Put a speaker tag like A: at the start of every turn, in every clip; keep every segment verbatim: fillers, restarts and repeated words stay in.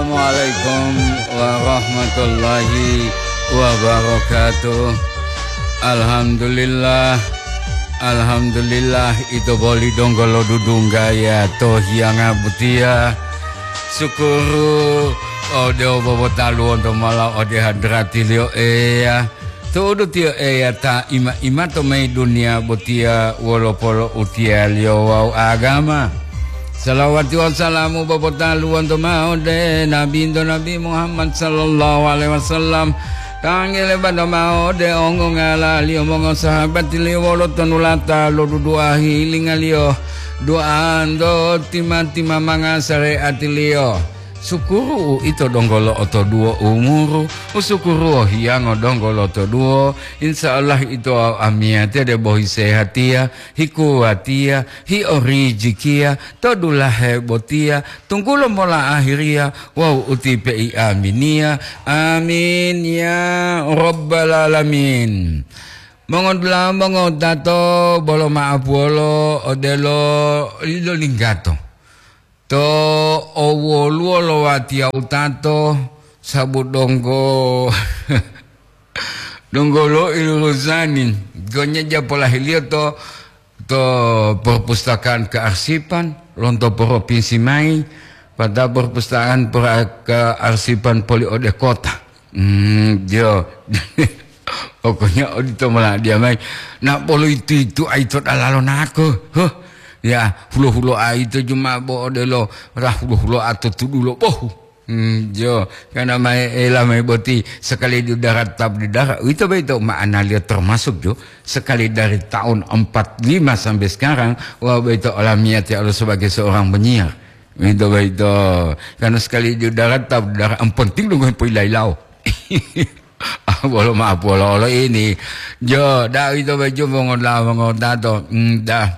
A: Assalamualaikum warahmatullahi wabarakatuh. Alhamdulillah, alhamdulillah itu boli donggolo dudung gaya toh yang abutia syukuru ode bobo talu untuk malah ode hadrati lio eya tuh tio eya ta ima ima to mai dunia butia wolopolo utia lio wau agama. Salawatu wassalamu babotalu untuk maode Nabi Indo Nabi Muhammad sallallahu alaihi wasallam. Tanggil pada maode ongong ala liyo mongo sahabat liyo woloton ulata lo dua hiling liyo doa ando tima tima manga syariat liyo. Sukuru itu donggolo oto duo umuru usukuru hiang donggolo oto duo insyaallah itu amiate de bohi sehatia hikuatia hi orijikia todulah hebotia tunggulo mola akhiria wow uti pi aminia amin ya rabbal alamin. Mongodla mongodato bolo maaf bolo odelo lido linggato to owo luolo watia utato sabut donggo donggo lo iluzanin gonya japola hilio to to perpustakaan kearsipan lonto provinsi mai pada perpustakaan kearsipan poli ode kota hmm jo pokoknya itu malah dia mai nak polo itu itu aitot alalon aku huh. Ya, hulu-hulu itu cuma bo delo, rah hulu-hulu atau tu dulu boh. Hmm, jo, karena mai elah mai boti sekali di darat tab di darat. Itu betul makna lihat termasuk jo. Sekali dari tahun empat puluh lima sampai sekarang, wah betul alamiat ya Allah sebagai seorang penyiar. Itu betul. Karena sekali di darat tab di darat, yang penting dengan pilai lau. Ah, boleh maaf boleh ini. Jo, dah itu baju mengolah mengolah to, dah.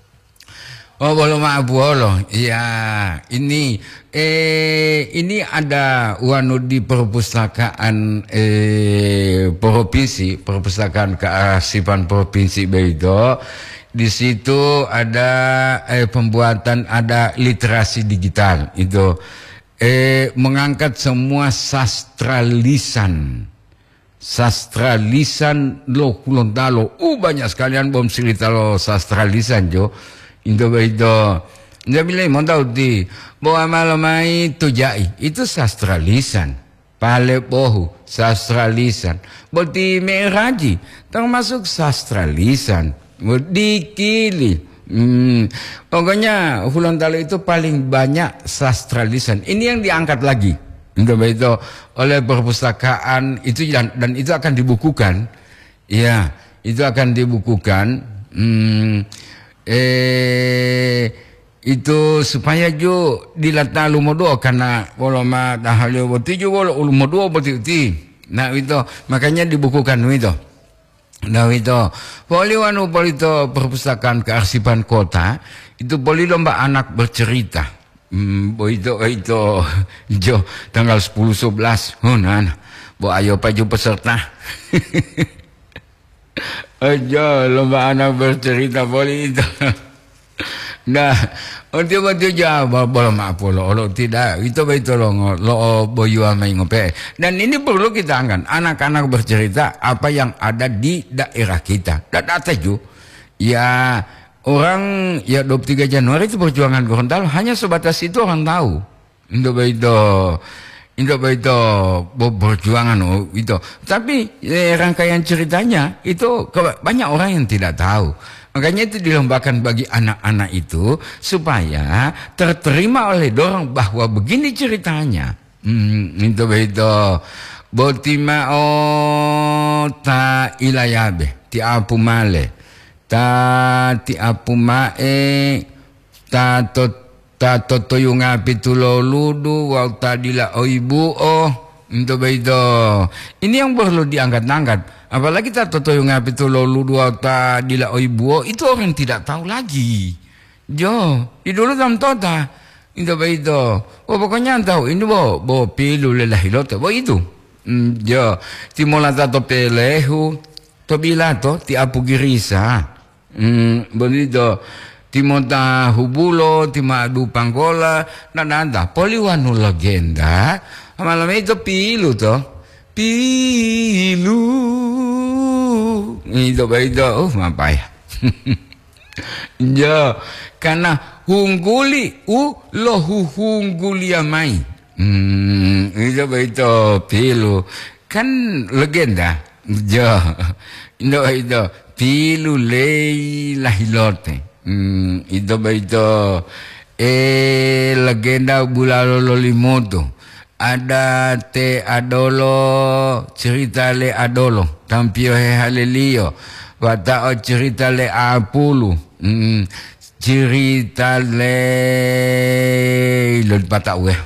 A: Oh bolo maaf bolo, ya ini eh ini ada wanu di perpustakaan eh provinsi, perpustakaan kearsipan provinsi Beito. Di situ ada eh, pembuatan ada literasi digital itu eh mengangkat semua sastra lisan. Sastra lisan lo kulon talo, uh banyak sekalian bom cerita lo sastra lisan jo. Indo begitu, dia bilang mau tahu di bahwa malam itu jai itu sastra lisan, pale bohu sastra lisan, berarti meraji termasuk sastra lisan, dikili. Hmm, pokoknya Hulan Talo itu paling banyak sastra lisan. Ini yang diangkat lagi, Indo begitu oleh perpustakaan itu dan, dan itu akan dibukukan, ya itu akan dibukukan. Hmm, eh itu supaya jo dilata lumodo karena kalau ma dahalio boti jo kalau lumodo boti uti nah itu makanya dibukukan itu nah itu poli wanu poli itu perpustakaan kearsipan kota itu poli lomba anak bercerita hmm, bo itu itu jo tanggal sepuluh sebelas oh nah bo ayo paju peserta aja lomba anak bercerita boleh itu. Nah, untuk betul jawab boleh maaf lo, lo tidak itu betul lo lo boyu amai ngope. Dan ini perlu kita angkat anak-anak bercerita apa yang ada di daerah kita. Dan ada juga ya orang ya dua puluh tiga Januari itu perjuangan Gorontalo hanya sebatas itu orang tahu. Untuk betul. Itu itu perjuangan oh, itu. Tapi eh, rangkaian ceritanya itu banyak orang yang tidak tahu. Makanya itu dilombakan bagi anak-anak itu supaya terterima oleh dorong bahwa begini ceritanya. Hmm, itu itu. Botima o ta ilayabe ti apu male ta ti apu mae ta tot ta toto yung apitulo ludu wau tadila oibu oh itu begitu. Ini yang perlu diangkat-angkat. Apalagi ta toto yung apitulo ludu wau tadila oibu oh itu orang tidak tahu lagi. Jo, itu dulu tam tota. Itu begitu. Oh pokoknya tahu ini bo bo pilu lelahilota bo itu. Mm, jo, timola tato pelehu to bilato ti apu girisa. Hmm, begitu. timota hubulo, timadu panggola, nananda, poliwanu legenda, malam itu pilu toh, pilu, itu itu, oh apa ya? Ya, karena hungguli, u lo hungguli amai, hmm, itu itu pilu, kan legenda, ya, itu itu pilu lei lahilote. Hmm, itu itu eh legenda bulalo lolimoto ada te adolo cerita le adolo tampio he halelio wata o cerita le apulu hmm, cerita le lo pata we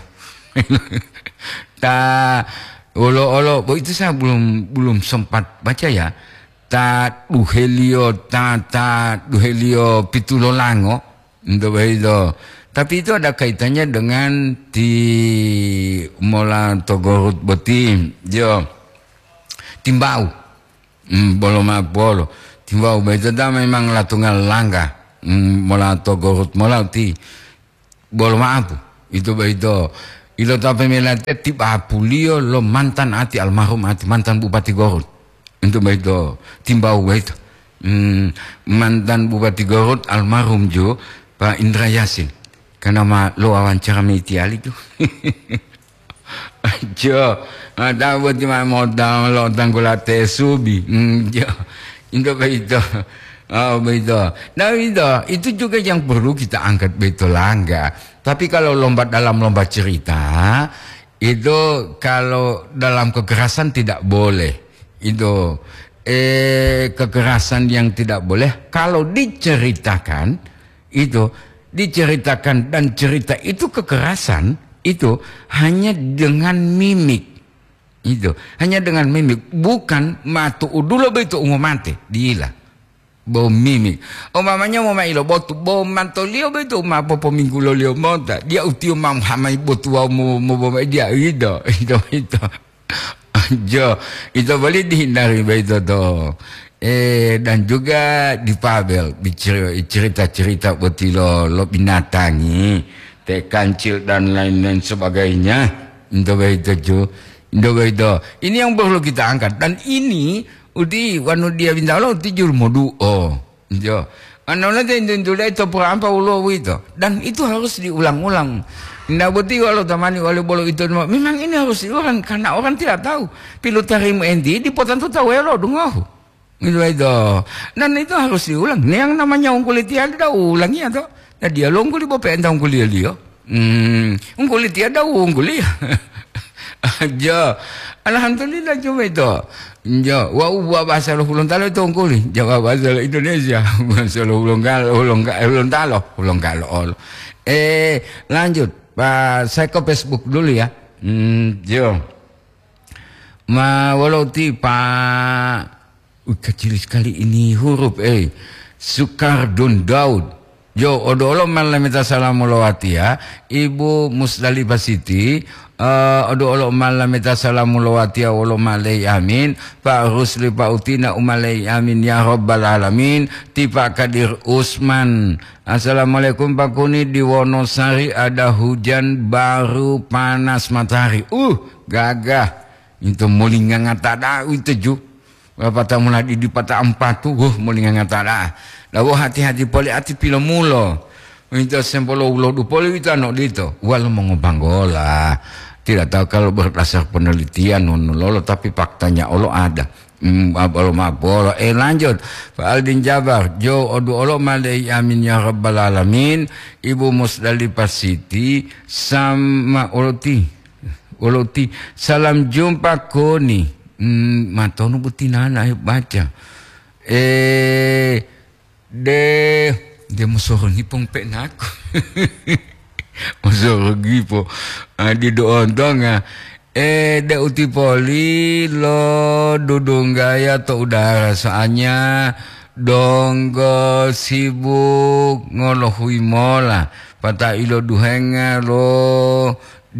A: ta olo olo itu saya belum belum sempat baca ya. Ta duhelio ta ta duhelio pitulolango untuk itu, tapi itu ada kaitannya dengan di mola togorut boti jo timbau hmm, bolo ma bolo timbau itu dah memang latungal langga hmm, mola togorut mola ti bolo ma apu itu itu ilo tapi melate tiba apulio lo mantan ati almarhum ati mantan bupati Gorut. Untuk itu timbau itu hmm, mantan Bupati Garut almarhum jo Pak Indra Yasin karena ma lo wawancara metiali tu jo ada buat cuma modal lo tanggulate subi hmm, jo untuk itu oh begitu nah itu itu juga yang perlu kita angkat betul langga tapi kalau lomba dalam lomba cerita itu kalau dalam kekerasan tidak boleh. Itu eh kekerasan yang tidak boleh kalau diceritakan itu diceritakan dan cerita itu kekerasan itu hanya dengan mimik itu hanya dengan mimik bukan matu udulo begitu umum mate dila bau mimik umpamanya mau mailo botu bau mantolio begitu ma popo minggulo lio monta dia utiu mam hamai botu mau mau dia itu itu itu Jo, itu boleh dihindari begitu tuh. Eh dan juga di Pabel cerita-cerita betilo lo binatangi, teh kancil dan lain-lain sebagainya. Itu begitu jo, itu begitu. Ini yang perlu kita angkat dan ini udi wanu dia bintang lo tijur modu oh, jo. Anu nanti itu itu perampa ulo itu dan itu harus diulang-ulang. Nggak betul kalau tamani walau bolo itu memang ini harus diulang karena orang tidak tahu pilu tarim endi di potan tu tahu elo dungoh itu itu dan itu harus diulang nih yang namanya ungkulit tiada dah ulangi atau nah dia lo ungkuli bapak entah ungkuli dia hmm ungkulit tiada ungkuli aja alhamdulillah cuma itu jo wa ubah bahasa lo ulun talo itu ungkuli jawab bahasa Indonesia bahasa lo ulun kalo ulun ulun talo ulun kalo eh lanjut Pak, saya ke Facebook dulu ya. Hmm, jo. Ma walau ti Pak, uh, kecil sekali ini huruf eh. Sukardun Daud. Jo, odolo malamita salamulawati ya. Ibu Musdalifah Siti. Uh, odolo malamita salamulawati ya walo malai amin. Pak Rusli Pak Utina umalai amin ya rabbal alamin. Ti Pak Kadir Usman. Assalamualaikum Pak Kuni di Wonosari ada hujan baru panas matahari. Uh, gagah. Itu mulinga ngatada itu ju. Patah mula di patah empat tu, uh mulinga ngatada. Lalu hati-hati poli hati pilo mulo. Itu sempolo ulo du poli itu anak itu. Walau mengubang gola. Tidak tahu kalau berdasar penelitian nolo tapi faktanya Allah ada. Hmm, abalo mabolo. Eh lanjut. Pak Aldin Jabar, Jo odu olo malai amin ya rabbal alamin. Ibu Musdalifah Siti sama oloti, oloti. Salam jumpa Koni. Hmm, matono butinana baca. Eh, de, de musuh ni pong penaku. Musuh gipo. Adi doon donga. Eh, de uti poli lo dudung gaya to udara soalnya donggo sibuk ngolohui mola pata ilo duhenga lo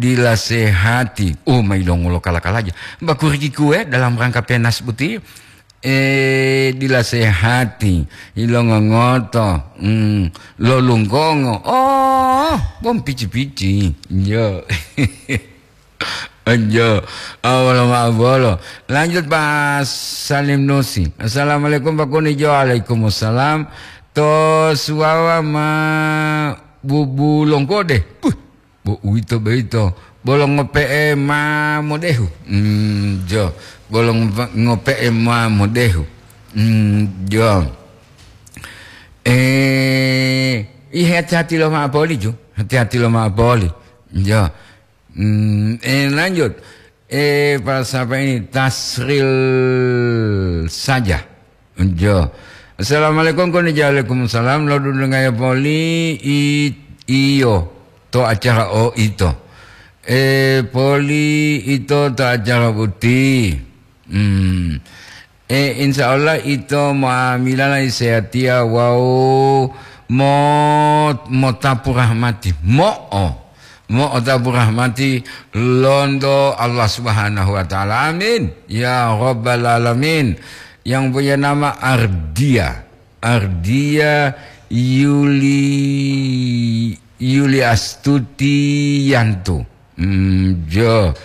A: dilasehati oh mailong lo kala kala aja bakuriki kue dalam rangka penas buti eh dilasehati ilongongoto mm, lolungkongo oh bom pici-pici yo Anjo, awal ma'abolo. Lanjut Pak Salim Nusi. Assalamualaikum Pak Kunijo. Waalaikumsalam. To suawa ma bubu longkode. Uh, bu uito beito. Bolong ngope ma modehu. Hmm, jo. Bolong ngope ma modehu. Hmm, jo. Eh, i hati-hati lo ma'aboli jo. Hati-hati lo ma'aboli. Jo. Hmm, eh, lanjut eh para sahabat ini Tasril saja jo. Assalamualaikum Waalaikumsalam. Lalu dengan poli i, iyo to acara o itu eh poli itu to acara putih hmm. eh insya Allah itu muamilah sehatia wow mo mo tapu rahmati mo oh Mo otabu rahmati londo Allah subhanahu wa ta'ala. Amin. Ya Rabbal Alamin. Yang punya nama Ardia. Ardia Yuli Yuli Astuti Yanto. Hmm, jo.